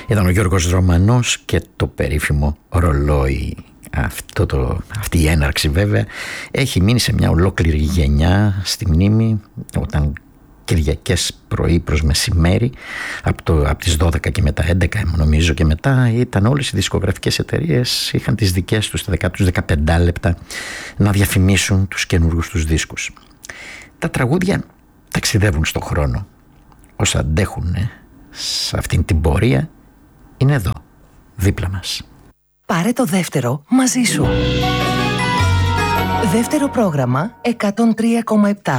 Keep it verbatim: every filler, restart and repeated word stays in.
Ήταν ο Γιώργος Ρωμανός και το περίφημο ρολόι. Αυτό το, αυτή η έναρξη βέβαια έχει μείνει σε μια ολόκληρη γενιά στη μνήμη, όταν Κυριακές πρωί προς μεσημέρι από, το, από τις δώδεκα και μετά, έντεκα νομίζω και μετά, ήταν όλες οι δισκογραφικές εταιρείες, είχαν τις δικές τους δέκα τους δεκαπέντε λεπτά να διαφημίσουν τους καινούργους τους δίσκους. Τα τραγούδια ταξιδεύουν στον χρόνο. Όσα αντέχουν σε αυτήν την πορεία είναι εδώ, δίπλα μας. Πάρε το δεύτερο μαζί σου. Δεύτερο πρόγραμμα εκατόν τρία κόμμα επτά.